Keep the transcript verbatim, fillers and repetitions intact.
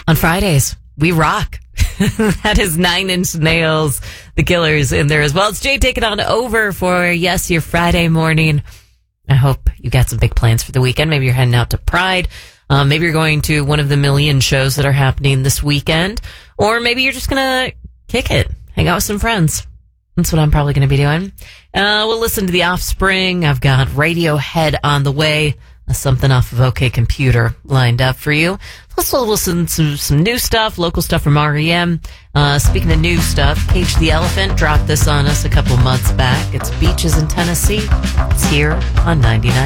On Fridays, we rock. That is Nine Inch Nails, The Killers in there as well. It's Jay taking on over for, yes, your Friday morning. I hope you got some big plans for the weekend. Maybe you're heading out to Pride. Um, maybe you're going to one of the million shows that are happening this weekend. Or maybe you're just going to kick it, hang out with some friends. That's what I'm probably going to be doing. Uh, we'll listen to The Offspring. I've got Radiohead on the way. Uh, something off of OK Computer lined up for you. Plus, we'll listen to some new stuff, local stuff from R E M. Uh, speaking of new stuff, Cage the Elephant dropped this on us a couple months back. It's Beaches in Tennessee. It's here on ninety-nine.